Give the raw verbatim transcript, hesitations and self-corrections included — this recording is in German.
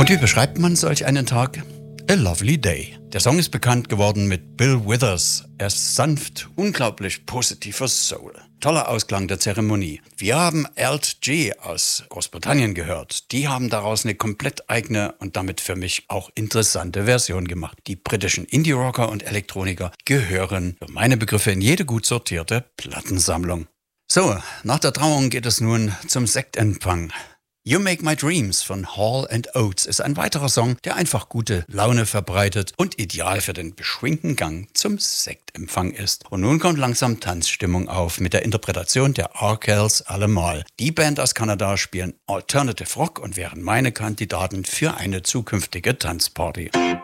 Und wie beschreibt man solch einen Tag? A Lovely Day. Der Song ist bekannt geworden mit Bill Withers. Er ist sanft, unglaublich positiver Soul. Toller Ausklang der Zeremonie. Wir haben Alt G aus Großbritannien gehört. Die haben daraus eine komplett eigene und damit für mich auch interessante Version gemacht. Die britischen Indie-Rocker und Elektroniker gehören für meine Begriffe in jede gut sortierte Plattensammlung. So, nach der Trauung geht es nun zum Sektempfang. You Make My Dreams von Hall and Oates ist ein weiterer Song, der einfach gute Laune verbreitet und ideal für den beschwingten Gang zum Sektempfang ist. Und nun kommt langsam Tanzstimmung auf mit der Interpretation der Arkells allemal. Die Band aus Kanada spielen Alternative Rock und wären meine Kandidaten für eine zukünftige Tanzparty.